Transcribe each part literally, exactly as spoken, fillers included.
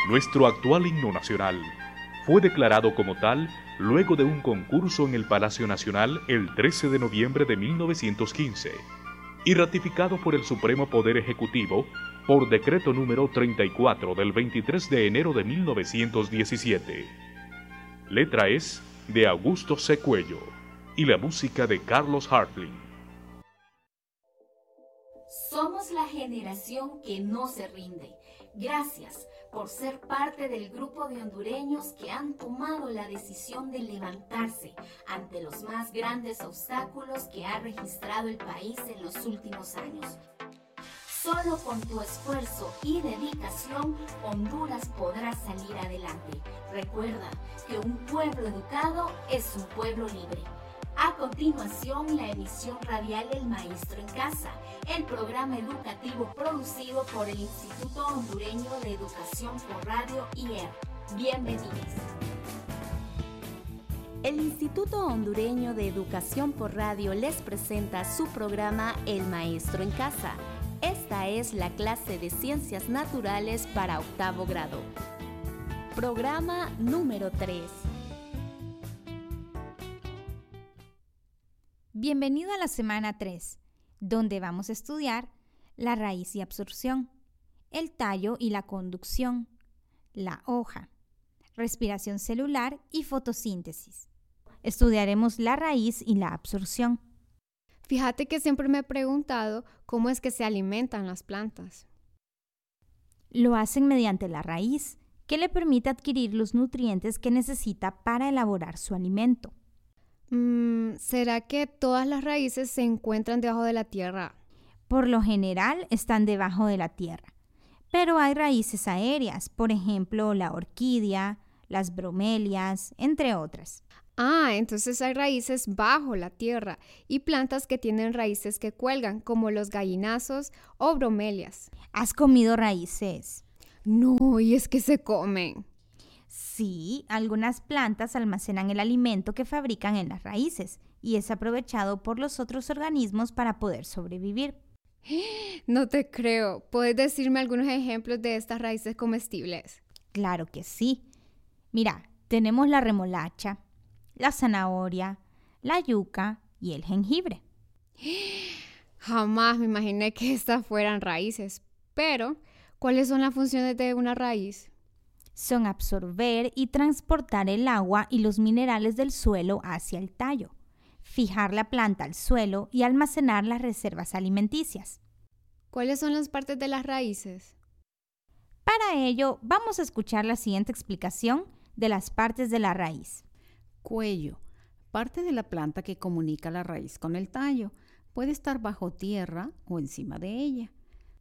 Nuestro actual himno nacional fue declarado como tal luego de un concurso en el Palacio Nacional el trece de noviembre de mil novecientos quince y ratificado por el Supremo Poder Ejecutivo por decreto número treinta y cuatro del veintitrés de enero de mil novecientos diecisiete. Letra es de Augusto C. Cuello y la música de Carlos Hartling. Somos la generación que no se rinde. Gracias por ser parte del grupo de hondureños que han tomado la decisión de levantarse ante los más grandes obstáculos que ha registrado el país en los últimos años. Solo con tu esfuerzo y dedicación, Honduras podrá salir adelante. Recuerda que un pueblo educado es un pueblo libre. A continuación, la emisión radial El Maestro en Casa, el programa educativo producido por el Instituto Hondureño de Educación por Radio I E R. Bienvenidos. El Instituto Hondureño de Educación por Radio les presenta su programa El Maestro en Casa. Esta es la clase de Ciencias Naturales para octavo grado. Programa número tres. Bienvenido a la semana tres, donde vamos a estudiar la raíz y absorción, el tallo y la conducción, la hoja, respiración celular y fotosíntesis. Estudiaremos la raíz y la absorción. Fíjate que siempre me he preguntado cómo es que se alimentan las plantas. Lo hacen mediante la raíz, que le permite adquirir los nutrientes que necesita para elaborar su alimento. Mm, ¿será que todas las raíces se encuentran debajo de la tierra? Por lo general están debajo de la tierra, pero hay raíces aéreas, por ejemplo la orquídea, las bromelias, entre otras. Ah, entonces hay raíces bajo la tierra y plantas que tienen raíces que cuelgan, como los gallinazos o bromelias. ¿Has comido raíces? No, y es que se comen. Sí, algunas plantas almacenan el alimento que fabrican en las raíces y es aprovechado por los otros organismos para poder sobrevivir. No te creo. ¿Puedes decirme algunos ejemplos de estas raíces comestibles? Claro que sí. Mira, tenemos la remolacha, la zanahoria, la yuca y el jengibre. Jamás me imaginé que estas fueran raíces. Pero, ¿cuáles son las funciones de una raíz? Son absorber y transportar el agua y los minerales del suelo hacia el tallo, fijar la planta al suelo y almacenar las reservas alimenticias. ¿Cuáles son las partes de las raíces? Para ello, vamos a escuchar la siguiente explicación de las partes de la raíz. Cuello, parte de la planta que comunica la raíz con el tallo. Puede estar bajo tierra o encima de ella.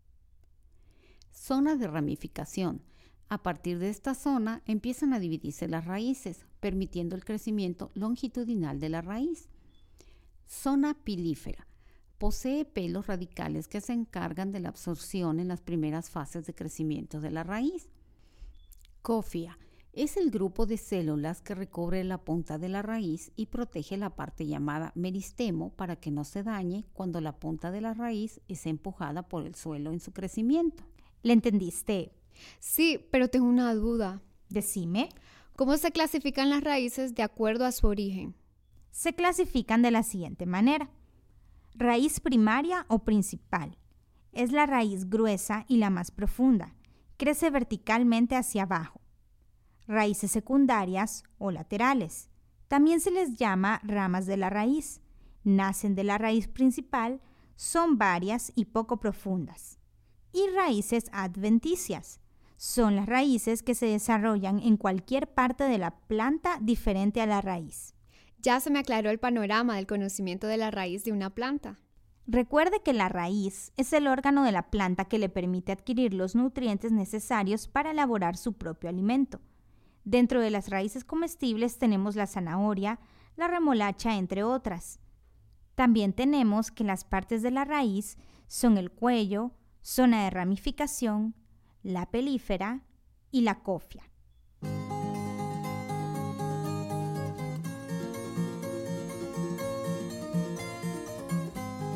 Zona de ramificación. A partir de esta zona empiezan a dividirse las raíces, permitiendo el crecimiento longitudinal de la raíz. Zona pilífera. Posee pelos radicales que se encargan de la absorción en las primeras fases de crecimiento de la raíz. Cofia. Es el grupo de células que recubre la punta de la raíz y protege la parte llamada meristemo para que no se dañe cuando la punta de la raíz es empujada por el suelo en su crecimiento. ¿Le entendiste? Sí, pero tengo una duda. Decime. ¿Cómo se clasifican las raíces de acuerdo a su origen? Se clasifican de la siguiente manera. Raíz primaria o principal. Es la raíz gruesa y la más profunda. Crece verticalmente hacia abajo. Raíces secundarias o laterales. También se les llama ramas de la raíz. Nacen de la raíz principal, son varias y poco profundas. Y raíces adventicias. Son las raíces que se desarrollan en cualquier parte de la planta diferente a la raíz. Ya se me aclaró el panorama del conocimiento de la raíz de una planta. Recuerde que la raíz es el órgano de la planta que le permite adquirir los nutrientes necesarios para elaborar su propio alimento. Dentro de las raíces comestibles tenemos la zanahoria, la remolacha, entre otras. También tenemos que las partes de la raíz son el cuello, zona de ramificación, la pelífera y la cofia.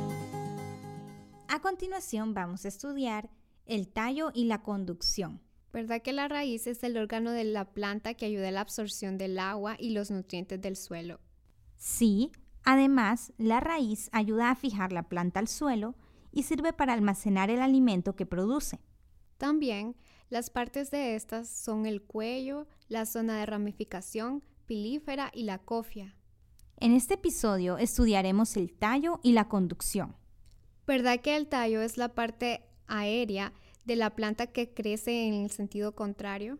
A continuación vamos a estudiar el tallo y la conducción. ¿Verdad que la raíz es el órgano de la planta que ayuda a la absorción del agua y los nutrientes del suelo? Sí, además, la raíz ayuda a fijar la planta al suelo y sirve para almacenar el alimento que produce. También, las partes de estas son el cuello, la zona de ramificación, pilífera y la cofia. En este episodio estudiaremos el tallo y la conducción. ¿Verdad que el tallo es la parte aérea de la planta que crece en el sentido contrario?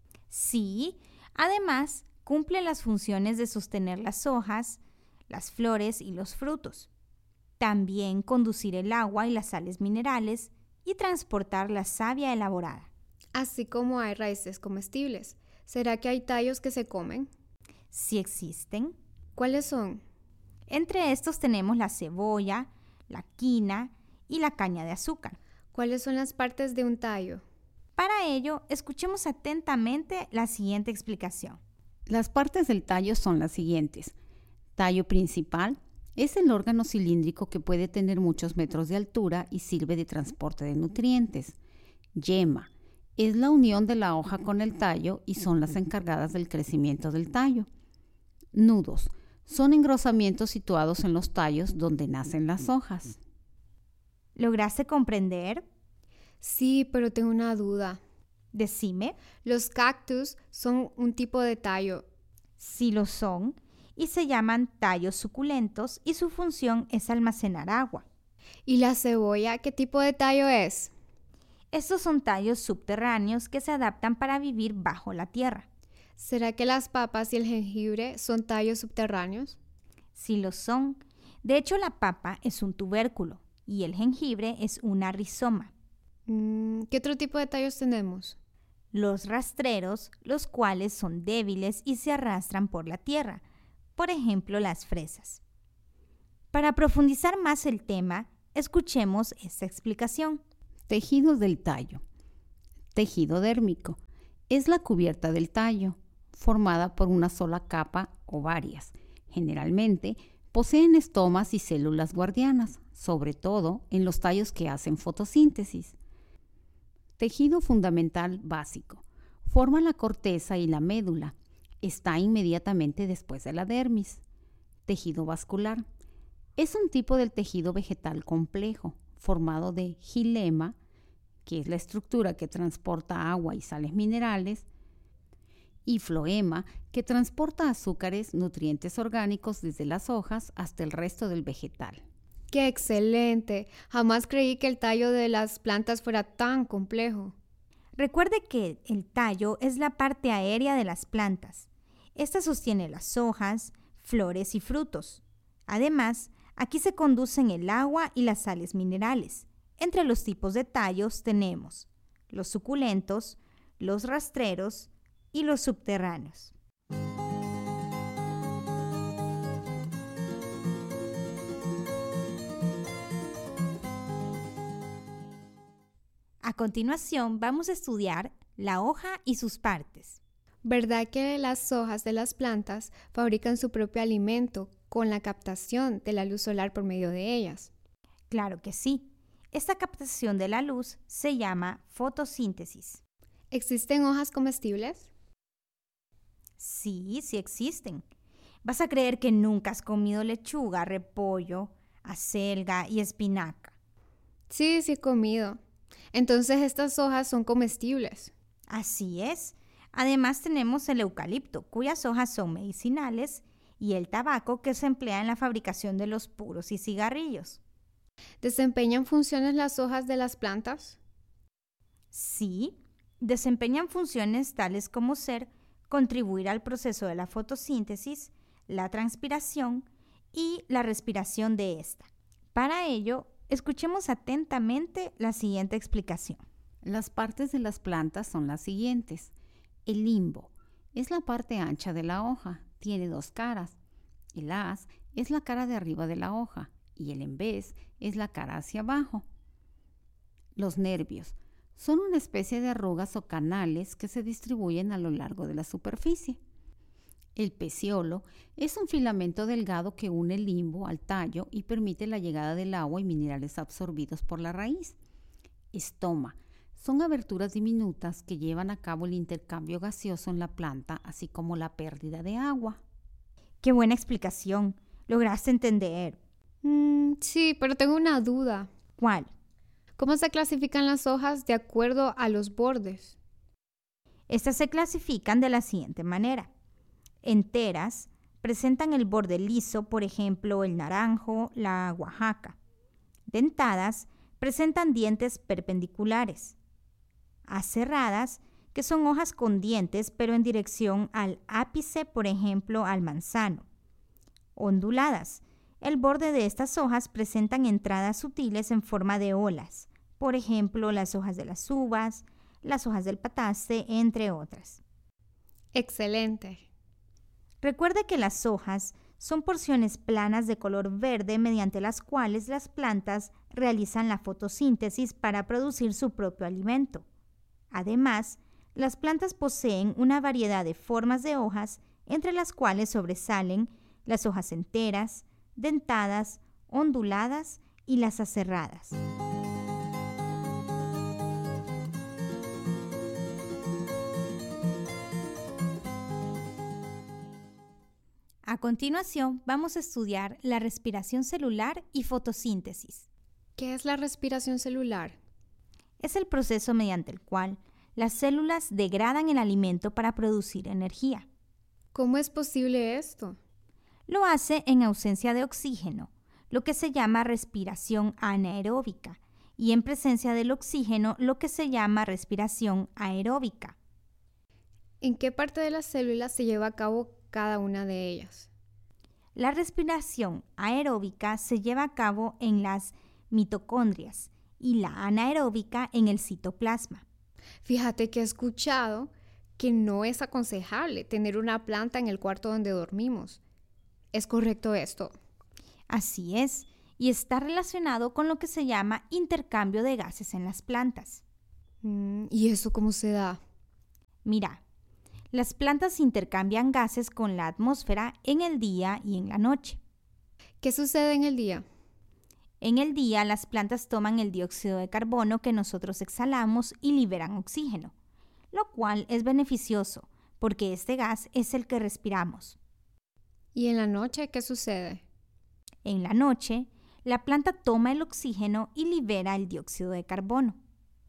Sí, además cumple las funciones de sostener las hojas, las flores y los frutos. También conducir el agua y las sales minerales y transportar la savia elaborada. Así como hay raíces comestibles. ¿Será que hay tallos que se comen? Sí existen. ¿Cuáles son? Entre estos tenemos la cebolla, la quina y la caña de azúcar. ¿Cuáles son las partes de un tallo? Para ello, escuchemos atentamente la siguiente explicación. Las partes del tallo son las siguientes. Tallo principal es el órgano cilíndrico que puede tener muchos metros de altura y sirve de transporte de nutrientes. Yema es la unión de la hoja con el tallo y son las encargadas del crecimiento del tallo. Nudos son engrosamientos situados en los tallos donde nacen las hojas. ¿Lograste comprender? Sí, pero tengo una duda. Decime. Los cactus son un tipo de tallo. Sí lo son, y se llaman tallos suculentos y su función es almacenar agua. ¿Y la cebolla qué tipo de tallo es? Estos son tallos subterráneos que se adaptan para vivir bajo la tierra. ¿Será que las papas y el jengibre son tallos subterráneos? Sí lo son. De hecho, la papa es un tubérculo y el jengibre es una rizoma. Mm, ¿Qué otro tipo de tallos tenemos? Los rastreros, los cuales son débiles y se arrastran por la tierra. Por ejemplo, las fresas. Para profundizar más el tema, escuchemos esta explicación. Tejidos del tallo. Tejido dérmico. Es la cubierta del tallo, formada por una sola capa o varias. Generalmente, poseen estomas y células guardianas, sobre todo en los tallos que hacen fotosíntesis. Tejido fundamental básico. Forma la corteza y la médula. Está inmediatamente después de la dermis. Tejido vascular. Es un tipo del tejido vegetal complejo, formado de xilema, que es la estructura que transporta agua y sales minerales, y floema, que transporta azúcares, nutrientes orgánicos desde las hojas hasta el resto del vegetal. ¡Qué excelente! Jamás creí que el tallo de las plantas fuera tan complejo. Recuerde que el tallo es la parte aérea de las plantas. Esta sostiene las hojas, flores y frutos. Además, aquí se conducen el agua y las sales minerales. Entre los tipos de tallos tenemos los suculentos, los rastreros y los subterráneos. A continuación, vamos a estudiar la hoja y sus partes. ¿Verdad que las hojas de las plantas fabrican su propio alimento con la captación de la luz solar por medio de ellas? Claro que sí. Esta captación de la luz se llama fotosíntesis. ¿Existen hojas comestibles? Sí, sí existen. Vas a creer que nunca has comido lechuga, repollo, acelga y espinaca. Sí, sí he comido. Entonces estas hojas son comestibles. Así es. Además tenemos el eucalipto, cuyas hojas son medicinales, y el tabaco, que se emplea en la fabricación de los puros y cigarrillos. ¿Desempeñan funciones las hojas de las plantas? Sí, desempeñan funciones tales como ser contribuir al proceso de la fotosíntesis, la transpiración y la respiración de esta. Para ello, escuchemos atentamente la siguiente explicación. Las partes de las plantas son las siguientes. El limbo es la parte ancha de la hoja, tiene dos caras. El haz es la cara de arriba de la hoja y el envés es la cara hacia abajo. Los nervios son una especie de arrugas o canales que se distribuyen a lo largo de la superficie. El peciolo es un filamento delgado que une el limbo al tallo y permite la llegada del agua y minerales absorbidos por la raíz. Estoma Son aberturas diminutas que llevan a cabo el intercambio gaseoso en la planta, así como la pérdida de agua. ¡Qué buena explicación! ¿Lograste entender? Mm, sí, pero tengo una duda. ¿Cuál? ¿Cómo se clasifican las hojas de acuerdo a los bordes? Estas se clasifican de la siguiente manera. Enteras presentan el borde liso, por ejemplo, el naranjo, la Oaxaca. Dentadas presentan dientes perpendiculares. Aserradas, que son hojas con dientes pero en dirección al ápice, por ejemplo, al manzano. Onduladas. El borde de estas hojas presentan entradas sutiles en forma de olas, por ejemplo, las hojas de las uvas, las hojas del pataste, entre otras. Excelente. Recuerde que las hojas son porciones planas de color verde mediante las cuales las plantas realizan la fotosíntesis para producir su propio alimento. Además, las plantas poseen una variedad de formas de hojas, entre las cuales sobresalen las hojas enteras, dentadas, onduladas y las aserradas. A continuación, vamos a estudiar la respiración celular y fotosíntesis. ¿Qué es la respiración celular? Es el proceso mediante el cual las células degradan el alimento para producir energía. ¿Cómo es posible esto? Lo hace en ausencia de oxígeno, lo que se llama respiración anaeróbica, y en presencia del oxígeno, lo que se llama respiración aeróbica. ¿En qué parte de las células se lleva a cabo cada una de ellas? La respiración aeróbica se lleva a cabo en las mitocondrias y la anaeróbica en el citoplasma. Fíjate que he escuchado que no es aconsejable tener una planta en el cuarto donde dormimos. ¿Es correcto esto? Así es, y está relacionado con lo que se llama intercambio de gases en las plantas. Mm, ¿y eso cómo se da? Mira, las plantas intercambian gases con la atmósfera en el día y en la noche. ¿Qué sucede en el día? En el día, las plantas toman el dióxido de carbono que nosotros exhalamos y liberan oxígeno, lo cual es beneficioso porque este gas es el que respiramos. ¿Y en la noche qué sucede? En la noche, la planta toma el oxígeno y libera el dióxido de carbono.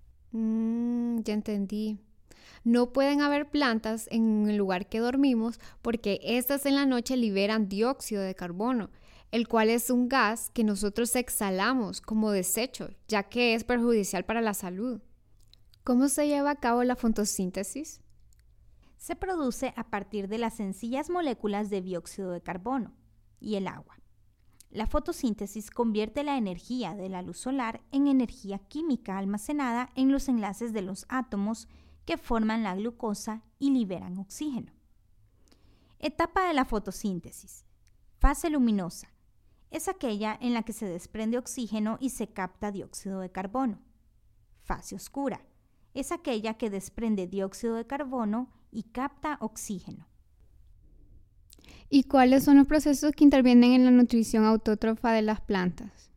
Mm, ya entendí. No pueden haber plantas en el lugar que dormimos porque estas en la noche liberan dióxido de carbono, el cual es un gas que nosotros exhalamos como desecho, ya que es perjudicial para la salud. ¿Cómo se lleva a cabo la fotosíntesis? Se produce a partir de las sencillas moléculas de dióxido de carbono y el agua. La fotosíntesis convierte la energía de la luz solar en energía química almacenada en los enlaces de los átomos que forman la glucosa y liberan oxígeno. Etapa de la fotosíntesis. Fase luminosa. Es aquella en la que se desprende oxígeno y se capta dióxido de carbono. Fase oscura. Es aquella que desprende dióxido de carbono y capta oxígeno. ¿Y cuáles son los procesos que intervienen en la nutrición autótrofa de las plantas?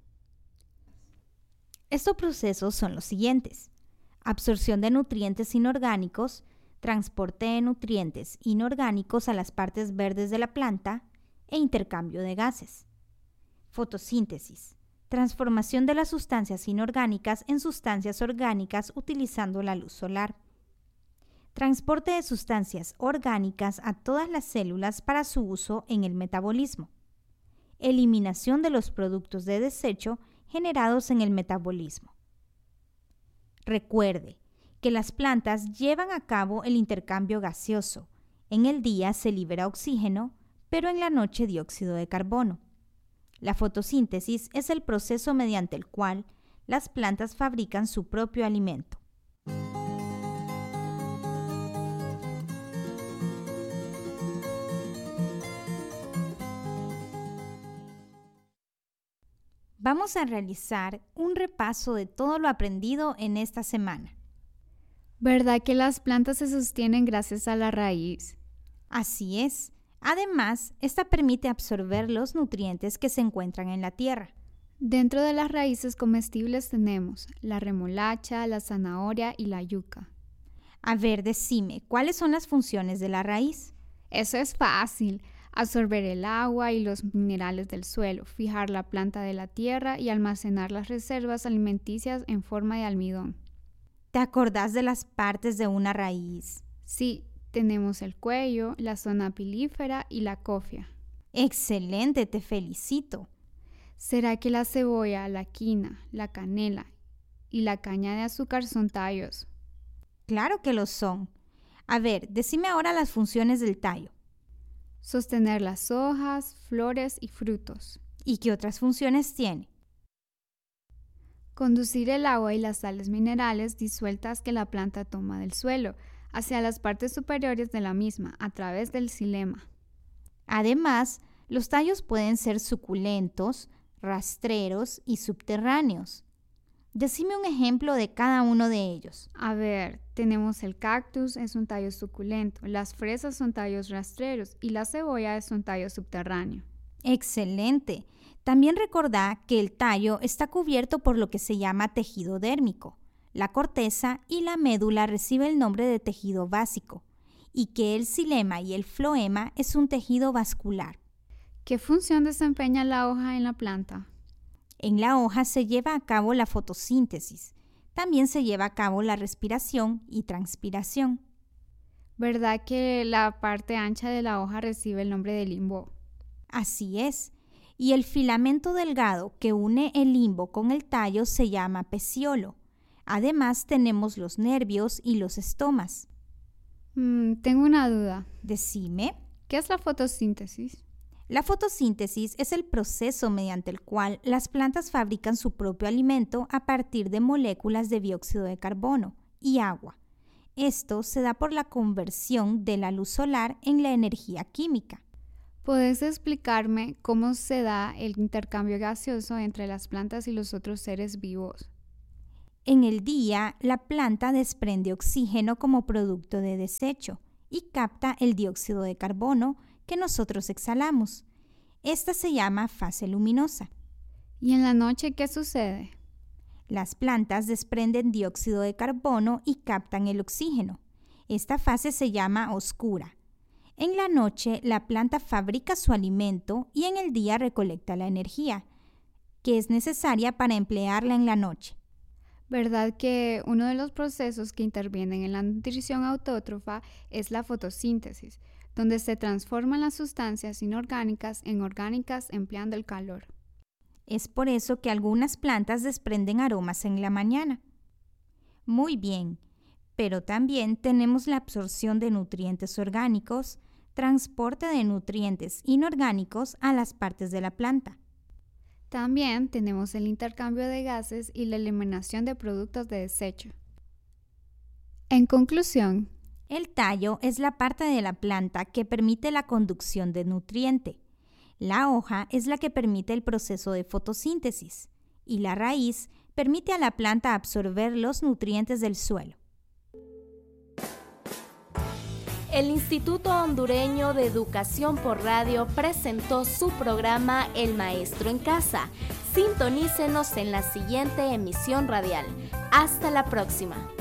Estos procesos son los siguientes: absorción de nutrientes inorgánicos, transporte de nutrientes inorgánicos a las partes verdes de la planta e intercambio de gases. Fotosíntesis, transformación de las sustancias inorgánicas en sustancias orgánicas utilizando la luz solar. Transporte de sustancias orgánicas a todas las células para su uso en el metabolismo. Eliminación de los productos de desecho generados en el metabolismo. Recuerde que las plantas llevan a cabo el intercambio gaseoso. En el día se libera oxígeno, pero en la noche dióxido de carbono. La fotosíntesis es el proceso mediante el cual las plantas fabrican su propio alimento. Vamos a realizar un repaso de todo lo aprendido en esta semana. ¿Verdad que las plantas se sostienen gracias a la raíz? Así es. Además, esta permite absorber los nutrientes que se encuentran en la tierra. Dentro de las raíces comestibles tenemos la remolacha, la zanahoria y la yuca. A ver, decime, ¿cuáles son las funciones de la raíz? Eso es fácil. Absorber el agua y los minerales del suelo, fijar la planta de la tierra y almacenar las reservas alimenticias en forma de almidón. ¿Te acordás de las partes de una raíz? Sí, tenemos el cuello, la zona pilífera y la cofia. Excelente, te felicito. ¿Será que la cebolla, la quina, la canela y la caña de azúcar son tallos? Claro que lo son. A ver, decime ahora las funciones del tallo. Sostener las hojas, flores y frutos. ¿Y qué otras funciones tiene? Conducir el agua y las sales minerales disueltas que la planta toma del suelo hacia las partes superiores de la misma a través del xilema. Además, los tallos pueden ser suculentos, rastreros y subterráneos. Decime un ejemplo de cada uno de ellos. A ver, tenemos el cactus, es un tallo suculento, las fresas son tallos rastreros y la cebolla es un tallo subterráneo. Excelente. También recordá que el tallo está cubierto por lo que se llama tejido dérmico. La corteza y la médula recibe el nombre de tejido básico y que el xilema y el floema es un tejido vascular. ¿Qué función desempeña la hoja en la planta? En la hoja se lleva a cabo la fotosíntesis. También se lleva a cabo la respiración y transpiración. ¿Verdad que la parte ancha de la hoja recibe el nombre de limbo? Así es. Y el filamento delgado que une el limbo con el tallo se llama peciolo. Además tenemos los nervios y los estomas. Mm, tengo una duda. Decime. ¿Qué es la fotosíntesis? La fotosíntesis es el proceso mediante el cual las plantas fabrican su propio alimento a partir de moléculas de dióxido de carbono y agua. Esto se da por la conversión de la luz solar en la energía química. ¿Puedes explicarme cómo se da el intercambio gaseoso entre las plantas y los otros seres vivos? En el día, la planta desprende oxígeno como producto de desecho y capta el dióxido de carbono que nosotros exhalamos. Esta se llama fase luminosa. ¿Y en la noche qué sucede? Las plantas desprenden dióxido de carbono y captan el oxígeno. Esta fase se llama oscura. En la noche, la planta fabrica su alimento y en el día recolecta la energía, que es necesaria para emplearla en la noche. ¿Verdad que uno de los procesos que intervienen en la nutrición autótrofa es la fotosíntesis, donde se transforman las sustancias inorgánicas en orgánicas empleando el calor? Es por eso que algunas plantas desprenden aromas en la mañana. Muy bien, pero también tenemos la absorción de nutrientes orgánicos, transporte de nutrientes inorgánicos a las partes de la planta. También tenemos el intercambio de gases y la eliminación de productos de desecho. En conclusión, el tallo es la parte de la planta que permite la conducción de nutriente. La hoja es la que permite el proceso de fotosíntesis y la raíz permite a la planta absorber los nutrientes del suelo. El Instituto Hondureño de Educación por Radio presentó su programa El Maestro en Casa. Sintonícenos en la siguiente emisión radial. Hasta la próxima.